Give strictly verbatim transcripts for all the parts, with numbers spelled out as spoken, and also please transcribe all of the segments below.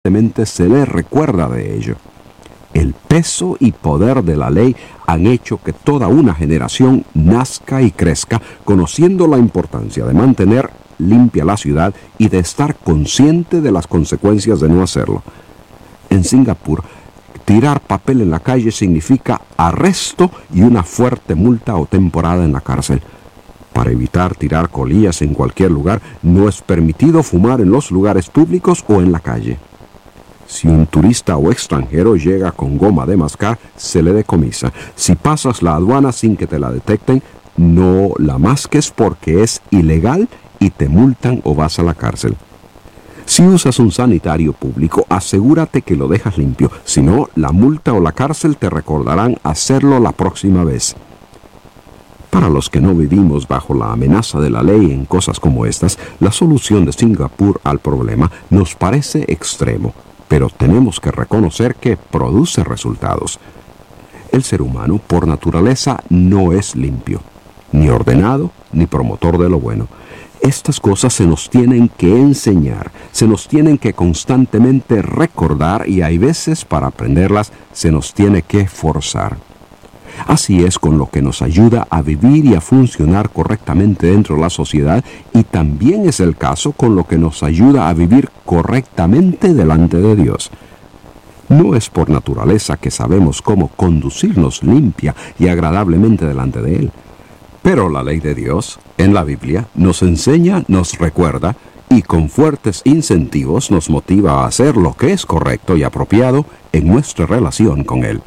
constantemente se le recuerda de ello. El peso y poder de la ley han hecho que toda una generación nazca y crezca conociendo la importancia de mantener limpia la ciudad y de estar consciente de las consecuencias de no hacerlo. En Singapur, tirar papel en la calle significa arresto y una fuerte multa o temporada en la cárcel. Para evitar tirar colillas en cualquier lugar, no es permitido fumar en los lugares públicos o en la calle. Si un turista o extranjero llega con goma de mascar, se le decomisa. Si pasas la aduana sin que te la detecten, no la masques porque es ilegal y te multan o vas a la cárcel. Si usas un sanitario público, asegúrate que lo dejas limpio. Si no, la multa o la cárcel te recordarán hacerlo la próxima vez. Para los que no vivimos bajo la amenaza de la ley en cosas como estas, la solución de Singapur al problema nos parece extremo, pero tenemos que reconocer que produce resultados. El ser humano, por naturaleza, no es limpio, ni ordenado, ni promotor de lo bueno. Estas cosas se nos tienen que enseñar, se nos tienen que constantemente recordar y hay veces para aprenderlas se nos tiene que forzar. Así es con lo que nos ayuda a vivir y a funcionar correctamente dentro de la sociedad y también es el caso con lo que nos ayuda a vivir correctamente delante de Dios. No es por naturaleza que sabemos cómo conducirnos limpia y agradablemente delante de Él. Pero la ley de Dios, en la Biblia, nos enseña, nos recuerda y con fuertes incentivos nos motiva a hacer lo que es correcto y apropiado en nuestra relación con Él.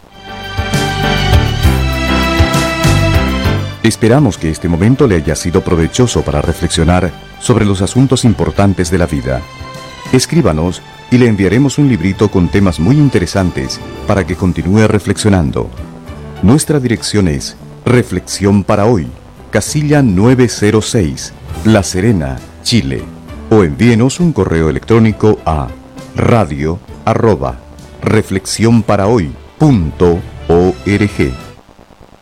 Esperamos que este momento le haya sido provechoso para reflexionar sobre los asuntos importantes de la vida. Escríbanos y le enviaremos un librito con temas muy interesantes para que continúe reflexionando. Nuestra dirección es Reflexión para Hoy, casilla nueve cero seis, La Serena, Chile. O envíenos un correo electrónico a radio arroba reflexión para hoy punto org.